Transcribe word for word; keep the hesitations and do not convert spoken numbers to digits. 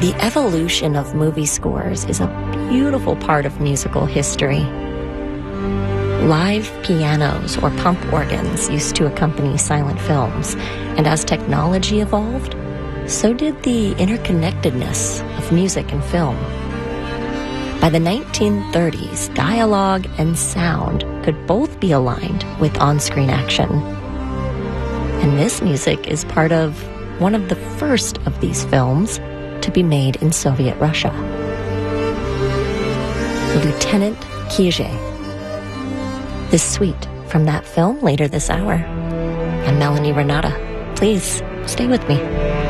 The evolution of movie scores is a beautiful part of musical history. Live pianos or pump organs used to accompany silent films, and as technology evolved, so did the interconnectedness of music and film. By the nineteen thirties, dialogue and sound could both be aligned with on-screen action. And this music is part of one of the first of these films to be made in Soviet Russia. Lieutenant Kije. This suite from that film later this hour. I'm Melanie Renata. Please stay with me.